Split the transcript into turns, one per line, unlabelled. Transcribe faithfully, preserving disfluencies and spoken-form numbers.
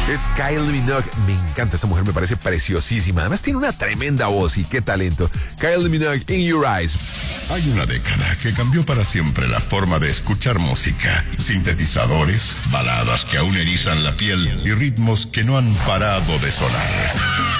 Es Kylie Minogue. Me encanta esta mujer, me parece preciosísima. Además tiene una tremenda voz y qué talento. Kylie Minogue, In Your Eyes.
Hay una década que cambió para siempre la forma de escuchar música. Sintetizadores, baladas que aún erizan la piel y ritmos que no han parado de sonar.